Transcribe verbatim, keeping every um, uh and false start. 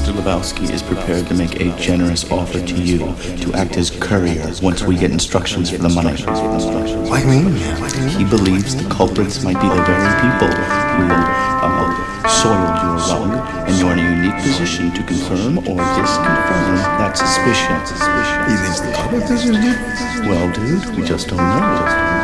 Mister Lebowski is prepared to make a generous offer to you to act as courier once we get instructions for the money. Like me? He believes the culprits might be the very people who uh, soiled your rug, and you're in a unique position to confirm or disconfirm that suspicion. He thinks the culprits is good? Well, dude, we just don't know.